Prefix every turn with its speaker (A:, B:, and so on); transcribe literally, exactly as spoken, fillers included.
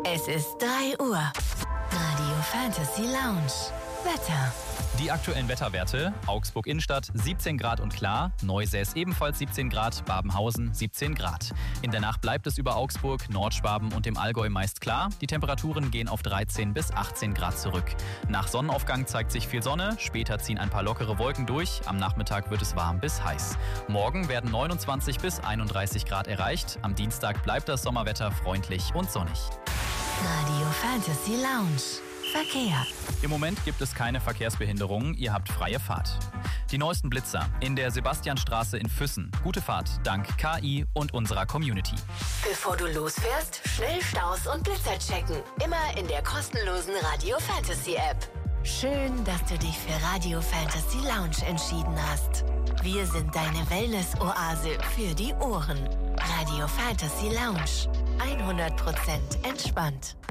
A: Es ist drei Uhr. Radio Fantasy Lounge. Wetter.
B: Die aktuellen Wetterwerte: Augsburg Innenstadt siebzehn Grad und klar, Neusäß ebenfalls siebzehn Grad, Babenhausen siebzehn Grad. In der Nacht bleibt es über Augsburg, Nordschwaben und dem Allgäu meist klar. Die Temperaturen gehen auf dreizehn bis achtzehn Grad zurück. Nach Sonnenaufgang zeigt sich viel Sonne, später ziehen ein paar lockere Wolken durch. Am Nachmittag wird es warm bis heiß. Morgen werden neunundzwanzig bis einunddreißig Grad erreicht. Am Dienstag bleibt das Sommerwetter freundlich und sonnig.
A: Radio Fantasy Lounge. Verkehr.
B: Im Moment gibt es keine Verkehrsbehinderungen, ihr habt freie Fahrt. Die neuesten Blitzer in der Sebastianstraße in Füssen. Gute Fahrt dank K I und unserer Community.
A: Bevor du losfährst, schnell Staus und Blitzer checken. Immer in der kostenlosen Radio Fantasy App. Schön, dass du dich für Radio Fantasy Lounge entschieden hast. Wir sind deine Wellness-Oase für die Ohren. Radio Fantasy Lounge. hundert Prozent entspannt.